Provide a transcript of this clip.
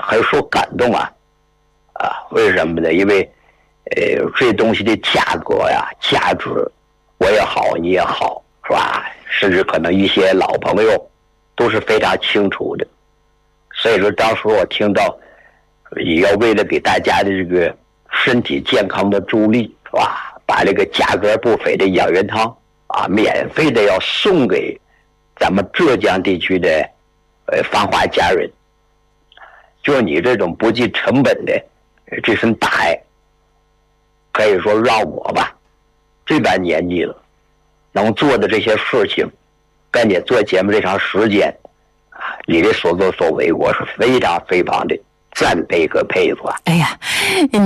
很受感动啊。为什么呢？因为这东西的价格呀、价值，我也好，你也好，是吧？甚至可能一些老朋友都是非常清楚的。所以说，当时我听到也要为了给大家的这个身体健康的助力，是吧？把这个价格不菲的养元汤免费的要送给咱们浙江地区的芳华家人。就你这种不计成本的这份大爱，可以说让我吧这般年纪了能做的这些事情，跟你做节目这长时间你的所作所为，我是非常非常的赞佩和佩服。 哎呀